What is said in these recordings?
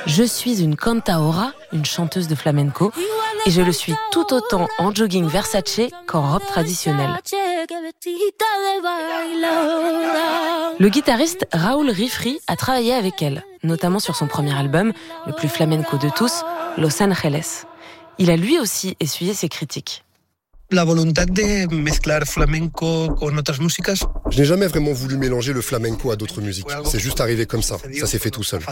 Je suis une cantaora, une chanteuse de flamenco, et je le suis tout autant en jogging Versace qu'en robe traditionnelle. Le guitariste Raúl Rifri a travaillé avec elle, notamment sur son premier album, le plus flamenco de tous, Los Angeles. Il a lui aussi essuyé ses critiques. La voluntad de mezclar flamenco con otras músicas. Je n'ai jamais vraiment voulu mélanger le flamenco à d'autres musiques. C'est juste arrivé comme ça. Ça s'est fait tout seul.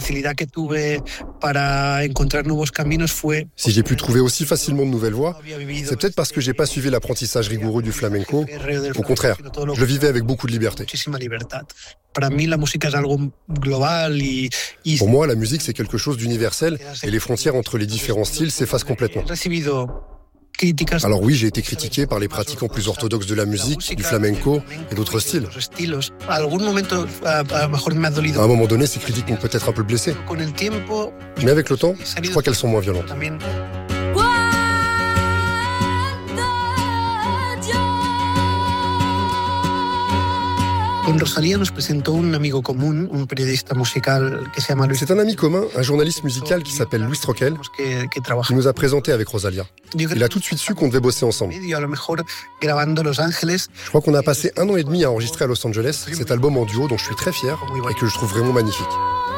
Si j'ai pu trouver aussi facilement de nouvelles voix, c'est peut-être parce que j'ai pas suivi l'apprentissage rigoureux du flamenco. Au contraire, je le vivais avec beaucoup de liberté. Pour moi, la musique, c'est quelque chose d'universel et les frontières entre les différents styles s'effacent complètement. Alors oui, j'ai été critiqué par les pratiquants plus orthodoxes de la musique, du flamenco et d'autres styles. À un moment donné, ces critiques m'ont peut-être un peu blessé. Mais avec le temps, je crois qu'elles sont moins violentes. C'est un ami commun, un journaliste musical qui s'appelle Luis Troquel, qui nous a présenté avec Rosalia. Il a tout de suite su qu'on devait bosser ensemble. Je crois qu'on a passé 1 an et demi à enregistrer à Los Angeles cet album en duo dont je suis très fier et que je trouve vraiment magnifique.